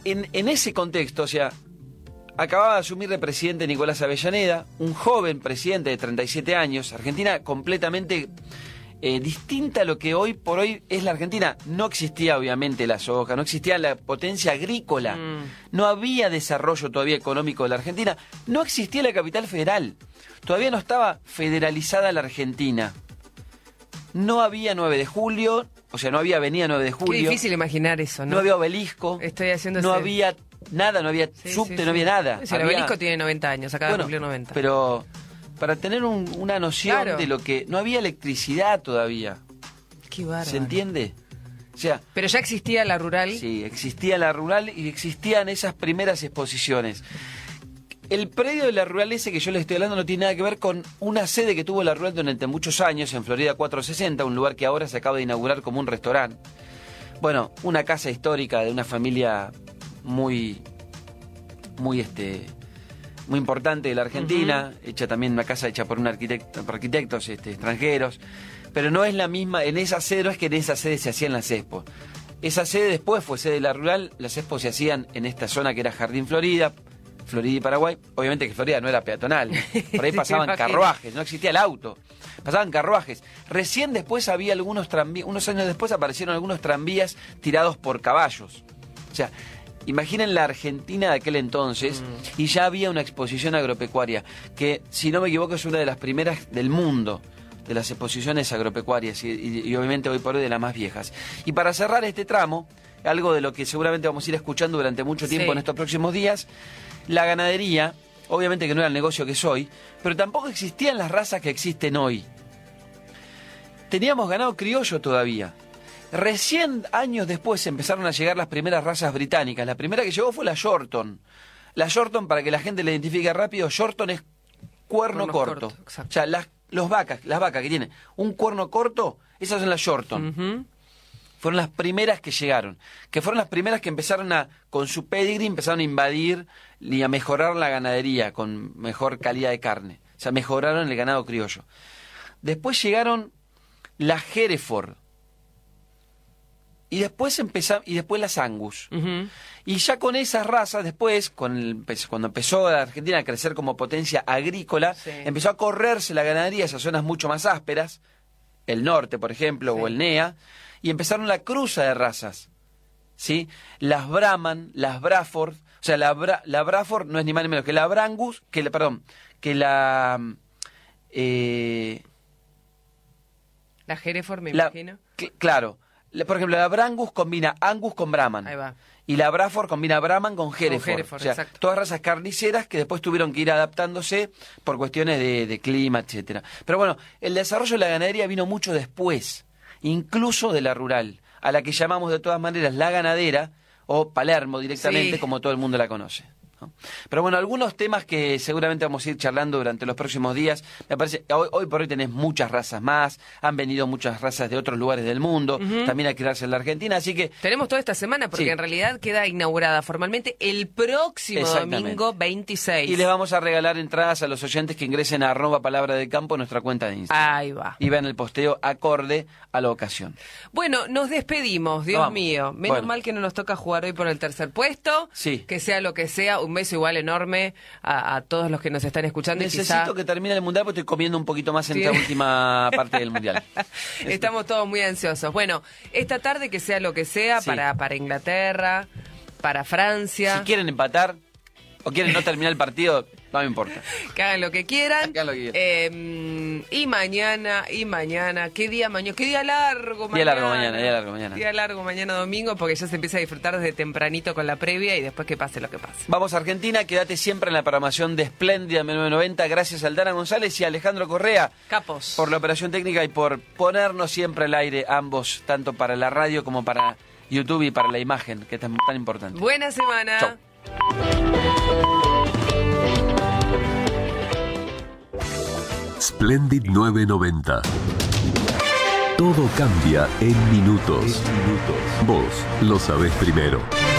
en ese contexto, o sea, acababa de asumir de presidente Nicolás Avellaneda, un joven presidente de 37 años, Argentina completamente distinta a lo que hoy por hoy es la Argentina. No existía obviamente la soja, no existía la potencia agrícola, no había desarrollo todavía económico de la Argentina, no existía la capital federal, todavía no estaba federalizada la Argentina, no había 9 de julio, o sea, no había avenida 9 de julio. Qué difícil imaginar eso, ¿no? No había obelisco, Estoy haciendo no había nada, no había subte, no había nada. Sí, el obelisco tiene 90 años, acaba de cumplir 90. Pero para tener una noción de lo que... No había electricidad todavía. Qué bárbaro. ¿Se entiende? O sea, pero ya existía la rural. Sí, existía la rural y existían esas primeras exposiciones. El predio de la rural ese que yo les estoy hablando no tiene nada que ver con una sede que tuvo la rural durante muchos años en Florida 460, un lugar que ahora se acaba de inaugurar como un restaurante. Bueno, una casa histórica de una familia muy importante de la Argentina, hecha también una casa hecha por por arquitectos extranjeros, pero no es la misma, en esa sede, no es que en esa sede se hacían las expos. Esa sede después fue sede de la rural, las expos se hacían en esta zona que era Jardín Florida y Paraguay. Obviamente que Florida no era peatonal, por ahí pasaban carruajes, no existía el auto, pasaban carruajes. Recién después había algunos tranvías, unos años después aparecieron algunos tranvías tirados por caballos. O sea, imaginen la Argentina de aquel entonces y ya había una exposición agropecuaria que, si no me equivoco, es una de las primeras del mundo de las exposiciones agropecuarias y obviamente hoy por hoy de las más viejas. Y para cerrar este tramo, algo de lo que seguramente vamos a ir escuchando durante mucho tiempo en estos próximos días, la ganadería, obviamente que no era el negocio que es hoy, pero tampoco existían las razas que existen hoy. Teníamos ganado criollo todavía. Recién años después empezaron a llegar las primeras razas británicas. La primera que llegó fue la Shorton. La Shorton, para que la gente la identifique rápido, Shorton es cuerno corto. O sea, las vacas que tienen un cuerno corto, esas son las Shorton. Fueron las primeras que llegaron, que fueron las primeras que empezaron con su pedigree, empezaron a invadir y a mejorar la ganadería con mejor calidad de carne. O sea, mejoraron el ganado criollo. Después llegaron las Hereford. Y después las Angus. Y ya con esas razas, después, cuando empezó la Argentina a crecer como potencia agrícola, empezó a correrse la ganadería a esas zonas mucho más ásperas, el norte, por ejemplo, o el NEA, y empezaron la cruza de razas. ¿Sí? Las Brahman, las Braford, o sea, la Braford no es ni más ni menos que la Brangus, la Hereford, me imagino. Claro. Por ejemplo, la Brangus combina Angus con Brahman. Ahí va. Y la Braford combina Brahman con Hereford. O sea, exacto. Todas razas carniceras que después tuvieron que ir adaptándose por cuestiones de clima, etcétera. Pero bueno, el desarrollo de la ganadería vino mucho después, incluso de la rural, a la que llamamos de todas maneras la ganadera, o Palermo directamente, como todo el mundo la conoce. Pero bueno, algunos temas que seguramente vamos a ir charlando durante los próximos días. Me parece que hoy por hoy tenés muchas razas más, han venido muchas razas de otros lugares del mundo, también a crearse en la Argentina, así que... Tenemos toda esta semana porque en realidad queda inaugurada formalmente el próximo domingo 26. Y les vamos a regalar entradas a los oyentes que ingresen a @Palabra del Campo, nuestra cuenta de Instagram. Ahí va. Y vean el posteo acorde a la ocasión. Bueno, nos despedimos, Dios mío. Menos mal que no nos toca jugar hoy por el tercer puesto. Que sea lo que sea, un beso igual enorme a todos los que nos están escuchando. Necesito que termine el Mundial porque estoy comiendo un poquito más en esta última parte del Mundial. Estamos todos muy ansiosos. Bueno, esta tarde que sea lo que sea para Inglaterra, para Francia. Si quieren empatar o quieren no terminar el partido, no me importa. Que hagan lo que quieran. Y mañana, ¿qué día mañana? ¿Qué día largo mañana? Día largo mañana domingo, porque ya se empieza a disfrutar desde tempranito con la previa y después que pase lo que pase. Vamos a Argentina, quédate siempre en la programación de Espléndida 1990. Gracias a Aldana González y a Alejandro Correa. Capos. Por la operación técnica y por ponernos siempre al aire ambos, tanto para la radio como para YouTube y para la imagen, que es tan importante. Buena semana. Chau. Splendid 990. Todo cambia en minutos. Vos lo sabés primero.